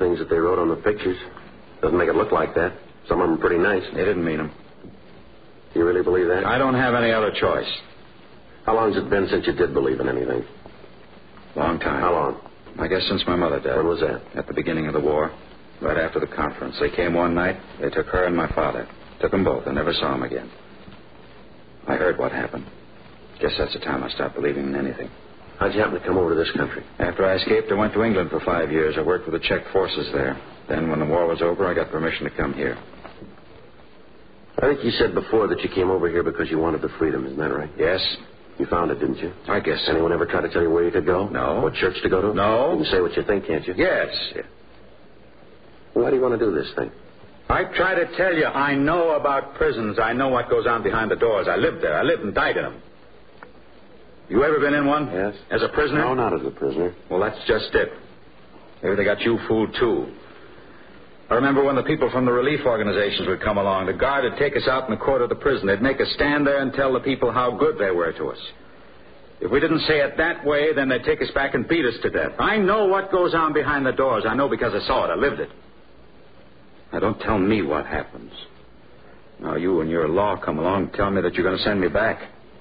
things that they wrote on the pictures. Doesn't make it look like that. Some of them are pretty nice. They didn't mean them. You really believe that? I don't have any other choice. How long has it been since you did believe in anything? Long time. How long? I guess since my mother died. When was that? At the beginning of the war. Right after the conference. They came one night. They took her and my father. Took them both. I never saw them again. I heard what happened. Guess that's the time I stopped believing in anything. How'd you happen to come over to this country? After I escaped, I went to England for 5 years. I worked for the Czech forces there. Then, when the war was over, I got permission to come here. I think you said before that you came over here because you wanted the freedom. Isn't that right? Yes. You found it, didn't you? I guess so. Anyone ever try to tell you where you could go? No. What church to go to? No. You can say what you think, can't you? Yes. Why do you want to do this thing? I try to tell you, I know about prisons. I know what goes on behind the doors. I lived there. I lived and died in them. You ever been in one? Yes. As a prisoner? No, not as a prisoner. Well, that's just it. Maybe they got you fooled, too. I remember when the people from the relief organizations would come along. The guard would take us out in the court of the prison. They'd make us stand there and tell the people how good they were to us. If we didn't say it that way, then they'd take us back and beat us to death. I know what goes on behind the doors. I know because I saw it. I lived it. Now, don't tell me what happens. Now, you and your law come along and tell me that you're going to send me back.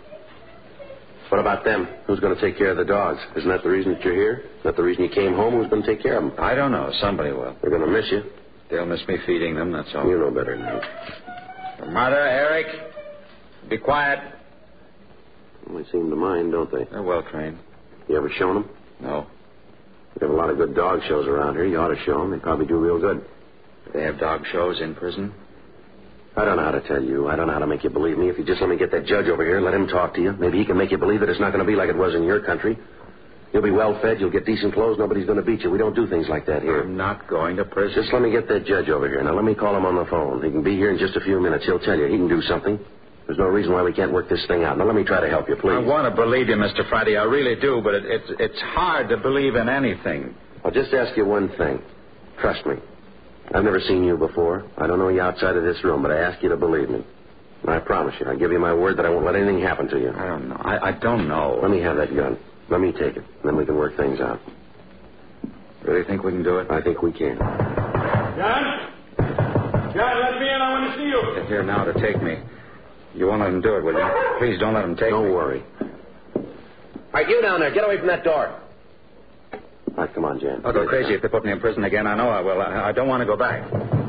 What about them? Who's going to take care of the dogs? Isn't that the reason that you're here? Isn't that the reason you came home? Who's going to take care of them? I don't know. Somebody will. They're going to miss you. They'll miss me feeding them, that's all. You know better than me. Your mother, Eric, be quiet. Well, they seem to mind, don't they? They're well trained. You ever shown them? No. We have a lot of good dog shows around here. You ought to show them. They probably do real good. Do they have dog shows in prison? I don't know how to tell you. I don't know how to make you believe me. If you just let me get that judge over here and let him talk to you, maybe he can make you believe that it's not going to be like it was in your country. You'll be well fed. You'll get decent clothes. Nobody's going to beat you. We don't do things like that here. I'm not going to prison. Just let me get that judge over here. Now, let me call him on the phone. He can be here in just a few minutes. He'll tell you. He can do something. There's no reason why we can't work this thing out. Now, let me try to help you, please. I want to believe you, Mr. Friday. I really do, but it's hard to believe in anything. I'll just ask you one thing. Trust me. I've never seen you before. I don't know you outside of this room, but I ask you to believe me. And I promise you, I give you my word that I won't let anything happen to you. I don't know. I don't know. Let me have that gun. Let me take it. And then we can work things out. Really think we can do it? I think we can. John? John, let me in. I want to see you. Get here now to take me. You won't let him do it, will you? Please don't let him take me. Don't worry. All right, you down there. Get away from that door. All right, come on, Jan. I'll go crazy if they put me in prison again. I know I will. I don't want to go back.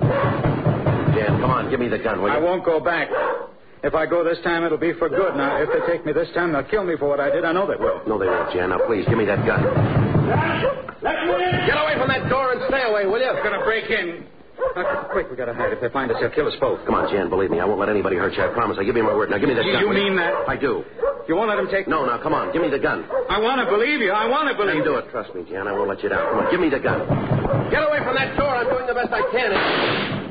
Jan, come on. Give me the gun, will you? I won't go back. If I go this time, it'll be for good. Now, if they take me this time, they'll kill me for what I did. I know they will. No, they won't, Jan. Now, please, give me that gun. Let me in. Get away from that door and stay away, will you? They're going to break in. Quick, we got to hide. If they find us, they'll kill us both. Come on, Jan, believe me. I won't let anybody hurt you. I promise. I give you my word. Now, give me that gun. You will mean that? I do. You won't let them take me? No, now, come on. Give me the gun. I want to believe you. I want to believe Then do it. Trust me, Jan. I won't let you down. Come on, give me the gun. Get away from that door. I'm doing the best I can.